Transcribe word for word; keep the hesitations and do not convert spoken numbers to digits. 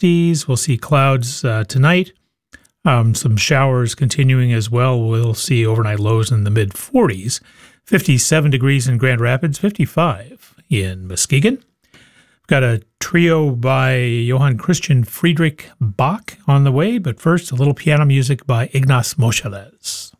sixties. We'll see clouds uh, tonight. Um, some showers continuing as well. We'll see overnight lows in the mid forties. fifty-seven degrees in Grand Rapids, fifty-five in Muskegon. We've got a trio by Johann Christian Friedrich Bach on the way, but first, a little piano music by Ignaz Moscheles.